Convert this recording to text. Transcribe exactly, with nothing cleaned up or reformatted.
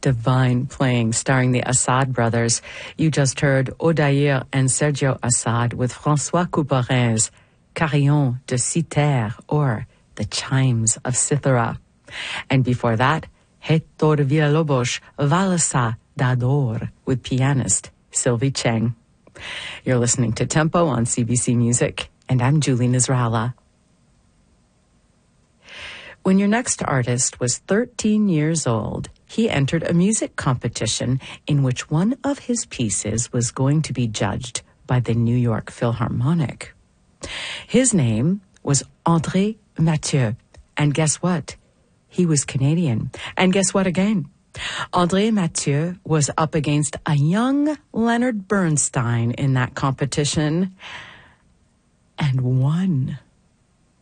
Divine playing starring the Assad brothers. You just heard Odair and Sergio Assad with François Couperin's Carillon de Citer, or The Chimes of Cithara. And before that, Héctor Villalobos, Valsa d'Ador, with pianist Sylvie Cheng. You're listening to Tempo on C B C Music, and I'm Julie Nisralla. When your next artist was thirteen years old, he entered a music competition in which one of his pieces was going to be judged by the New York Philharmonic. His name was André Mathieu, and guess what? He was Canadian. And guess what again? André Mathieu was up against a young Leonard Bernstein in that competition and won.